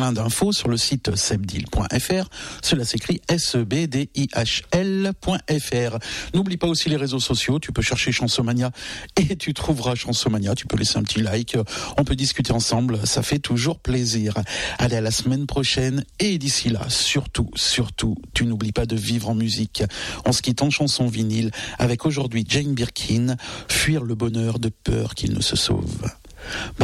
plein d'infos sur le site sebdil.fr. Cela s'écrit sebdihl.fr. N'oublie pas aussi les réseaux sociaux. Tu peux chercher Chansomania et tu trouveras Chansomania. Tu peux laisser un petit like. On peut discuter ensemble. Ça fait toujours plaisir. Allez, à la semaine prochaine. Et d'ici là, surtout, tu n'oublies pas de vivre en musique. On se quitte en chanson vinyle avec aujourd'hui Jane Birkin, Fuir le bonheur de peur qu'il ne se sauve.